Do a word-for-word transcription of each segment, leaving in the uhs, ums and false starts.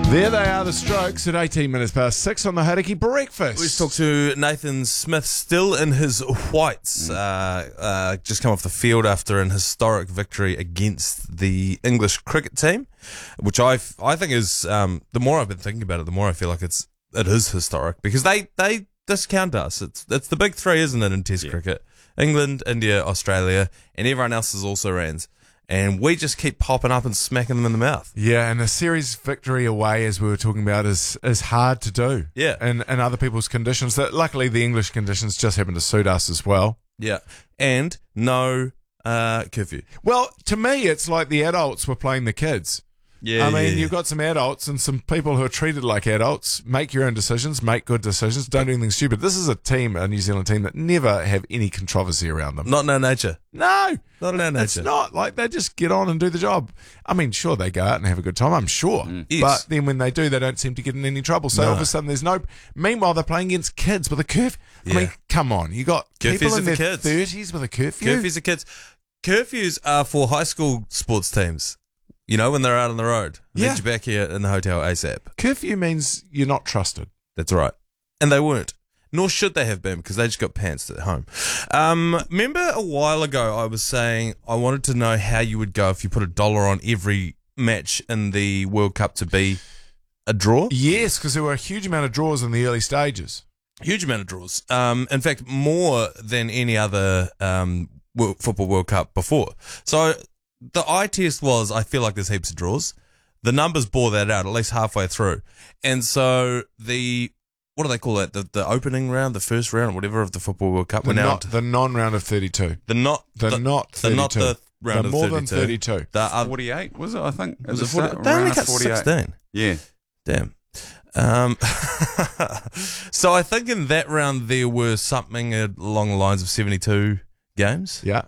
There they are, the Strokes, at eighteen minutes past six on the Hauraki Breakfast. Let's talk to Nathan Smith, still in his whites, uh, uh, just come off the field after an historic victory against the English cricket team, which I, I think is, um, the more I've been thinking about it, the more I feel like it's it is historic, because they, they discount us. It's it's the big three, isn't it, in Test yeah. cricket? England, India, Australia, and everyone else is also Rands. And we just keep popping up and smacking them in the mouth. Yeah, and a series victory away, as we were talking about, is is hard to do. Yeah. And and other people's conditions. That luckily the English conditions just happen to suit us as well. Yeah. And no uh, curfew. Well, to me, it's like the adults were playing the kids. Yeah. I mean, yeah, yeah. you've got some adults and some people who are treated like adults. Make your own decisions, make good decisions, don't do anything stupid. This is a team, a New Zealand team, that never have any controversy around them. Not in our nature. No. Not in our nature. It's not. Like, they just get on and do the job. I mean, sure, they go out and have a good time, I'm sure. Mm. Yes. But then when they do, they don't seem to get in any trouble. So No. all of a sudden, there's no... Meanwhile, they're playing against kids with a curfew. Yeah. I mean, come on. You got Curfews people are in for their kids. thirties with a curfew? Curfews are kids. Curfews are for high school sports teams. You know, when they're out on the road. Yeah. Need you back here in the hotel ASAP. Curfew means you're not trusted. That's right. And they weren't. Nor should they have been, because they just got pantsed at home. Um, remember a while ago I was saying I wanted to know how you would go if you put a dollar on every match in the World Cup to be a draw? Yes, because there were a huge amount of draws in the early stages. Huge amount of draws. Um, in fact, more than any other um, World, Football World Cup before. So the eye test was, I feel like there's heaps of draws. The numbers bore that out, at least halfway through. And so the... What do they call it? The the opening round, the first round, whatever of the Football World Cup. The, We're now not, the non-round of thirty-two. the not The, the, not the thirty-two. not the round the of more thirty-two. than thirty-two. The other, forty-eight, was it, I think? was It it forty? start- They only around cut forty-eight. sixteen. Yeah. Damn. Um, so I think in that round there were something along the lines of seventy-two games. Yeah.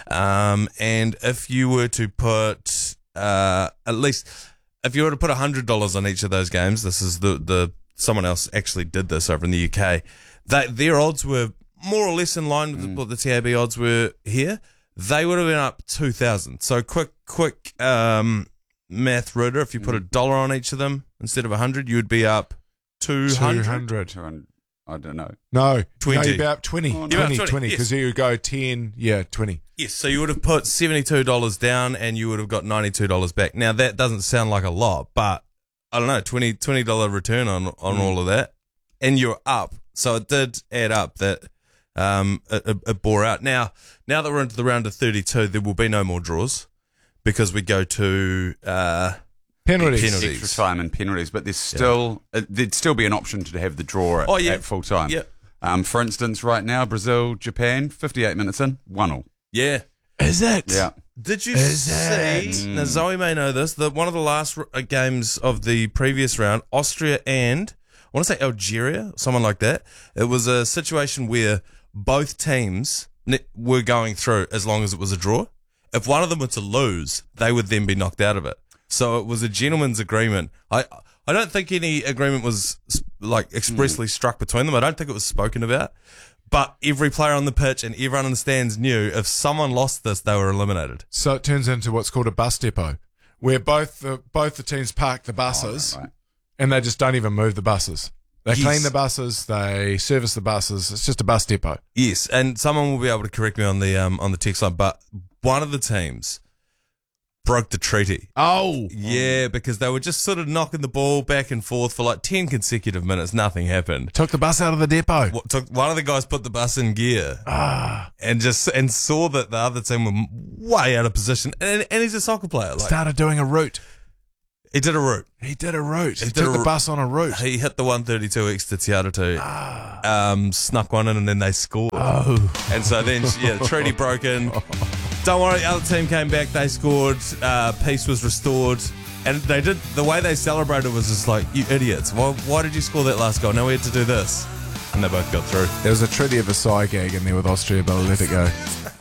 Um, and if you were to put uh, at least if you were to put a hundred dollars on each of those games, this is the the someone else actually did this over in the U K. They, their odds were more or less in line with Mm. what the T A B odds were here. They would have been up two thousand. So quick, quick um, math, Ruder. If you put a dollar on each of them instead of a hundred, you would be up two hundred. two hundred. two hundred. I don't know. No. twenty. No, you're about twenty. Oh, no. You're about twenty, twenty, twenty, because yes. you go ten, yeah, twenty. Yes, so you would have put seventy-two dollars down and you would have got ninety-two dollars back. Now, that doesn't sound like a lot, but I don't know, twenty dollars twenty dollars return on, on Mm. all of that. And you're up. So it did add up that um, it, it, it bore out. Now, now that we're into the round of thirty-two, there will be no more draws because we go to uh, Penalties. Penalties. Extra time and penalties, but there's still uh, there'd still be an option to have the draw at, Oh, yeah. at full time. Yeah. Um, for instance, right now, Brazil, Japan, fifty-eight minutes in, one all. Yeah. Is it? Yeah. Did you Is see? it? Now Zoe may know this. That one of the last uh, games of the previous round, Austria and I want to say Algeria, someone like that. It was a situation where both teams ne- were going through as long as it was a draw. If one of them were to lose, they would then be knocked out of it. So it was a gentleman's agreement. I I don't think any agreement was like expressly struck between them. I don't think it was spoken about. But every player on the pitch and everyone in the stands knew if someone lost this, they were eliminated. So it turns into what's called a bus depot, where both the, both the teams park the buses Oh, right. and they just don't even move the buses. They Yes. clean the buses, they service the buses. It's just a bus depot. Yes, and someone will be able to correct me on the um on the text line, but one of the teams broke the treaty. Oh. Yeah, because they were just sort of knocking the ball back and forth for like ten consecutive minutes. Nothing happened. Took the bus out of the depot. What, took, one of the guys put the bus in gear Ah. and just and saw that the other team were way out of position. And, and he's a soccer player. Like, Started doing a route. he did a route. He did a route. He, did took a the ro- bus on a route. He hit the one thirty-two X to Tiaratu, Ah. um, snuck one in, and then they scored. Oh. And so then, yeah, the treaty broken. Don't worry, the other team came back, they scored, uh, peace was restored. And they did, the way they celebrated was just like, you idiots, why, why did you score that last goal? Now we had to do this. And they both got through. There was a Treaty of Versailles gag in there with Austria, but I'll let it go.